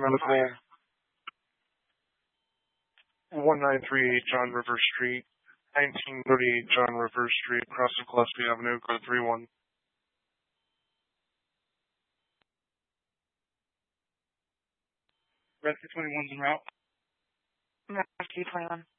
let's roll. 1938 John Rivers Street, 1938 John Rivers Street, across of Gillespie Avenue, code 31. Rescue 21's en route. Rescue 21.